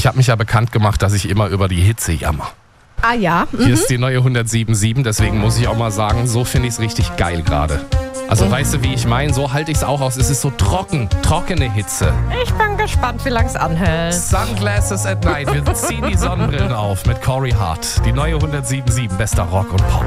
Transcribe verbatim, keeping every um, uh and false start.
ich habe mich ja bekannt gemacht, dass ich immer über die Hitze jammer. Ah ja. Mhm. Hier ist die neue hundertsieben Komma sieben, deswegen muss ich auch mal sagen, so finde ich es richtig geil gerade. Also mhm. weißt du, wie ich meine? So halte ich es auch aus. Es ist so trocken, trockene Hitze. Ich bin gespannt, wie lange es anhält. Sunglasses at night. Wir ziehen die Sonnenbrillen auf mit Corey Hart. Die neue hundertsieben Komma sieben, bester Rock und Pop.